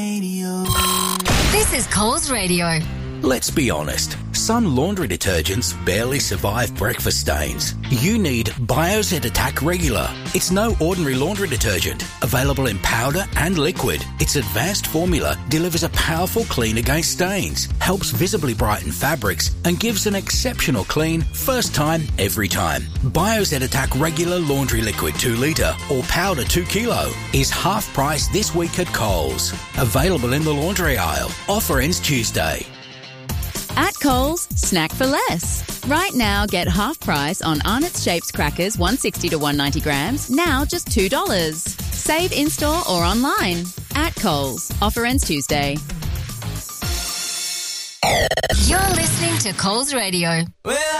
This is Coles Radio. Let's be honest, some laundry detergents barely survive breakfast stains. You need Bioset Attack Regular. It's no ordinary laundry detergent, available in powder and liquid. Its advanced formula delivers a powerful clean against stains, helps visibly brighten fabrics, and gives an exceptional clean first time, every time. Bioset Attack Regular Laundry Liquid 2 litre or powder 2 kilo is half price this week at Coles. Available in the laundry aisle. Offer ends Tuesday. At Coles, snack for less. Right now, get half price on Arnott's Shapes crackers 160 to 190 grams, now just $2. Save in-store or online. At Coles. Offer ends Tuesday. You're listening to Coles Radio.